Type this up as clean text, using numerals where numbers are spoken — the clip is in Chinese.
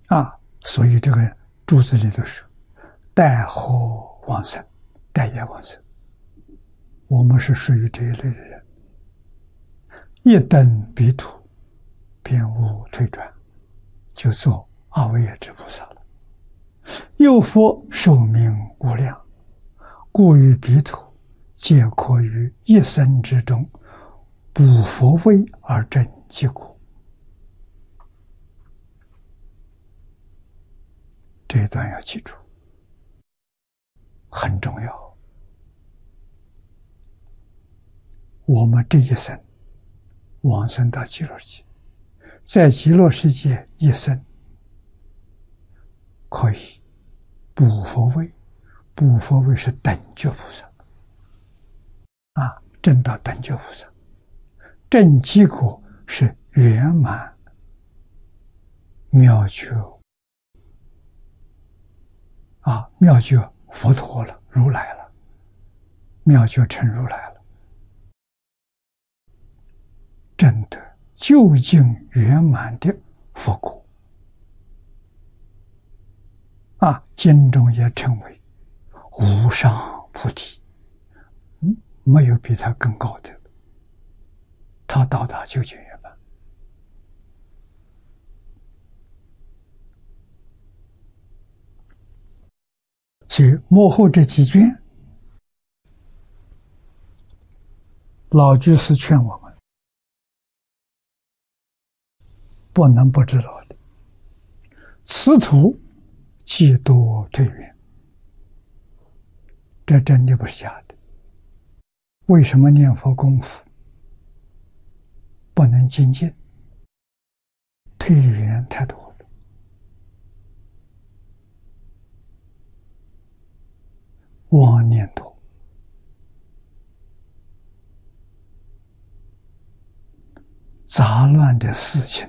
所以这个注子里头是待火往生，待业往生。我们是属于这一类的人，一登彼土，便无退转，就做阿惟越之菩萨了。又复寿命无量，故于彼土，皆可于一生之中，补佛位而证其果。这一段要记住，很重要。我们这一生往生到极乐界，在极乐世界一生可以补佛位，补佛位是等觉菩萨证到等觉菩萨，证其果是圆满妙觉妙觉佛陀了，如来了，妙觉成如来了，证得究竟圆满的佛果经中也称为无上菩提，没有比他更高的，他到达究竟圆满。所以幕后这几卷，老居士劝我们不能不知道的。此土既多退远，这真的不是假的。为什么念佛功夫不能精进？退远太多了。妄念多，杂乱的事情